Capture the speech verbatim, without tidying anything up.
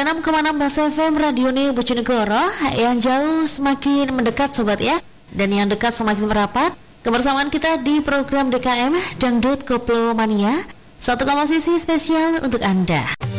sembilan puluh enam koma enam Bas F M Radio Bojonegoro. Yang jauh semakin mendekat sobat ya, dan yang dekat semakin merapat. Kebersamaan kita di program D K M Dangdut Koplo Mania, satu komposisi spesial untuk Anda.